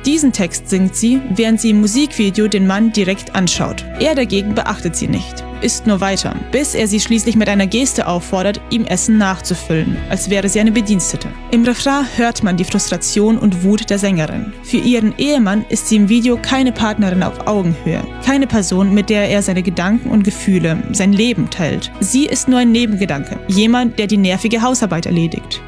Diesen Text singt sie, während sie im Musikvideo den Mann direkt anschaut. Er dagegen beachtet sie nicht, isst nur weiter, bis er sie schließlich mit einer Geste auffordert, ihm Essen nachzufüllen, als wäre sie eine Bedienstete. Im Refrain hört man die Frustration und Wut der Sängerin. Für ihren Ehemann ist sie im Video keine Partnerin auf Augenhöhe, keine Person, mit der er seine Gedanken und Gefühle, sein Leben teilt. Sie ist nur ein Nebengedanke, jemand, der die nervige Hausarbeit erledigt.